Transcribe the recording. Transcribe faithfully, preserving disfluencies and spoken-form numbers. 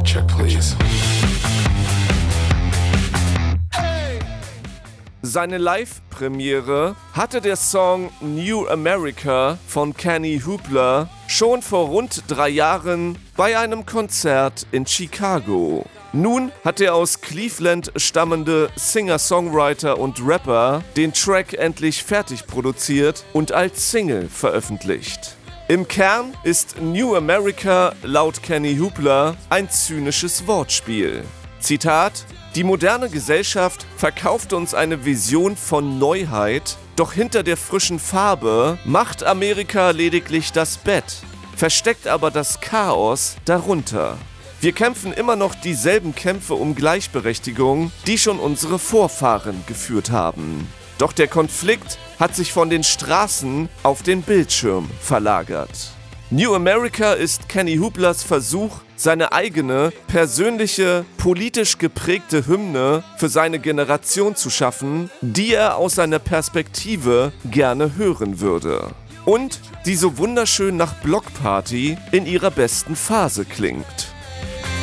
check, please. Seine Live-Premiere hatte der Song New America von Kenny Hoopla schon vor rund drei Jahren bei einem Konzert in Chicago. Nun hat der aus Cleveland stammende Singer-Songwriter und Rapper den Track endlich fertig produziert und als Single veröffentlicht. Im Kern ist New America laut Kenny Hoopla ein zynisches Wortspiel. Zitat: Die moderne Gesellschaft verkauft uns eine Vision von Neuheit, doch hinter der frischen Farbe macht Amerika lediglich das Bett, versteckt aber das Chaos darunter. Wir kämpfen immer noch dieselben Kämpfe um Gleichberechtigung, die schon unsere Vorfahren geführt haben. Doch der Konflikt hat sich von den Straßen auf den Bildschirm verlagert. New America ist Kenny Hooplas Versuch, seine eigene, persönliche, politisch geprägte Hymne für seine Generation zu schaffen, die er aus seiner Perspektive gerne hören würde. Und die so wunderschön nach Blockparty in ihrer besten Phase klingt.